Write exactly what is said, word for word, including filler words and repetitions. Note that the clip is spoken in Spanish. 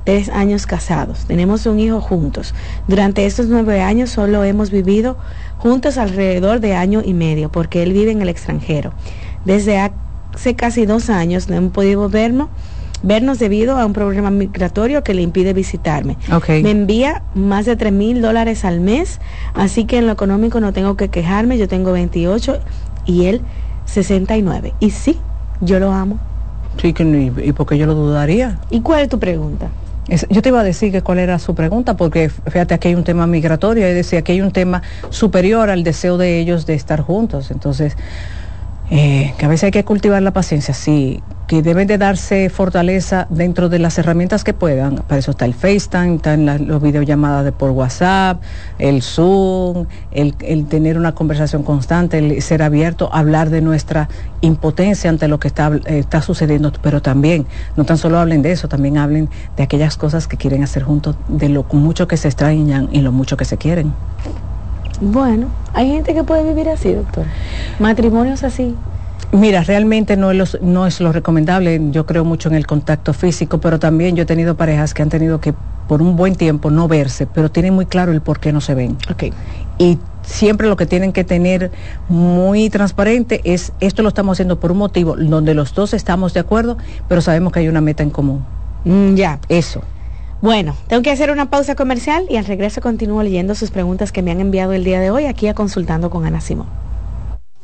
tres años casados, tenemos un hijo juntos. Durante estos nueve años solo hemos vivido juntos alrededor de año y medio, porque él vive en el extranjero. Desde hace casi dos años no hemos podido vernos, vernos debido a un problema migratorio que le impide visitarme. Okay. Me envía más de tres mil dólares al mes, así que en lo económico no tengo que quejarme. Yo tengo veintiocho y él sesenta y nueve. Y sí, yo lo amo. Sí, que ni- ¿y por qué yo lo dudaría? ¿Y cuál es tu pregunta? Es- yo te iba a decir que cuál era su pregunta, porque fíjate, aquí hay un tema migratorio, es decir, aquí hay un tema superior al deseo de ellos de estar juntos. Entonces, eh, que a veces hay que cultivar la paciencia, sí, que deben de darse fortaleza dentro de las herramientas que puedan. Para eso está el FaceTime, están las los videollamadas de por WhatsApp, el Zoom, el, el tener una conversación constante, el ser abierto, hablar de nuestra impotencia ante lo que está, eh, está sucediendo, pero también, no tan solo hablen de eso, también hablen de aquellas cosas que quieren hacer juntos, de lo mucho que se extrañan y lo mucho que se quieren. Bueno, hay gente que puede vivir así, doctor. Matrimonios así. Mira, realmente no es, lo, no es lo recomendable. Yo creo mucho en el contacto físico, pero también yo he tenido parejas que han tenido que por un buen tiempo no verse, pero tienen muy claro el por qué no se ven. Ok. Y siempre lo que tienen que tener muy transparente es, esto lo estamos haciendo por un motivo donde los dos estamos de acuerdo, pero sabemos que hay una meta en común. Mm, ya. Eso. Bueno, tengo que hacer una pausa comercial y al regreso continúo leyendo sus preguntas que me han enviado el día de hoy aquí a Consultando con Ana Simón.